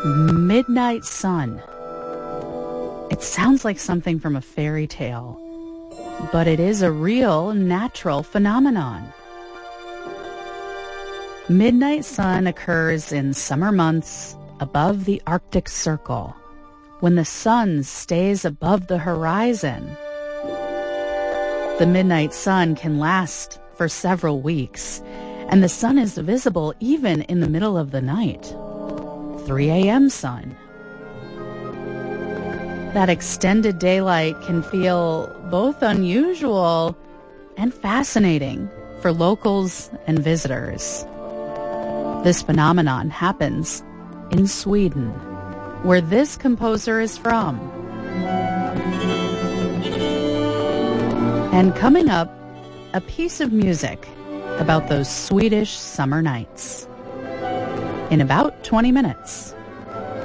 Midnight sun. It sounds like something from a fairy tale, but it is a real natural phenomenon. Midnight sun occurs in summer months above the Arctic Circle, when the sun stays above the horizon. The midnight sun can last for several weeks, and the sun is visible even in the middle of the night. 3 a.m. sun. That extended daylight can feel both unusual and fascinating for locals and visitors. This phenomenon happens in Sweden, where this composer is from. And coming up, a piece of music about those Swedish summer nights. In about 20 minutes.